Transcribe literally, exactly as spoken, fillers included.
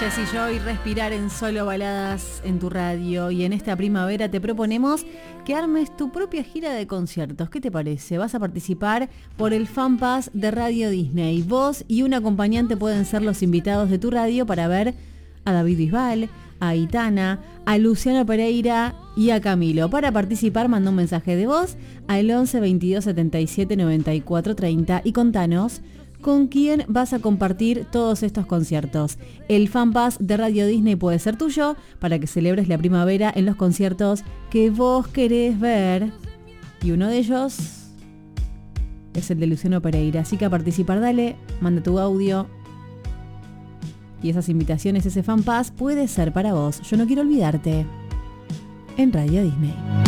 Jessy Joy, respirar en solo baladas en tu radio. Y en esta primavera te proponemos que armes tu propia gira de conciertos. ¿Qué te parece? Vas a participar por el Fan Pass de Radio Disney. Vos y un acompañante pueden ser los invitados de tu radio para ver a David Bisbal, a Aitana, a Luciano Pereira y a Camilo. Para participar, manda un mensaje de voz al once veintidós setenta y siete noventa y cuatro treinta y contanos con quién vas a compartir todos estos conciertos. El Fan Pass de Radio Disney puede ser tuyo para que celebres la primavera en los conciertos que vos querés ver. Y uno de ellos es el de Luciano Pereira. Así que a participar, dale, manda tu audio. Y esas invitaciones, ese Fan Pass puede ser para vos. Yo no quiero olvidarte. En Radio Disney.